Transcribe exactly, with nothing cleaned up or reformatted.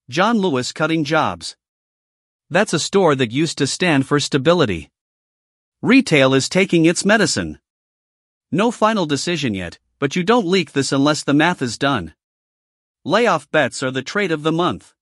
John Lewis cutting jobs. That's a store that used to stand for stability. Retail is taking its medicine. No final decision yet, but you don't leak this unless the math is done. Layoff bets are the trade of the month.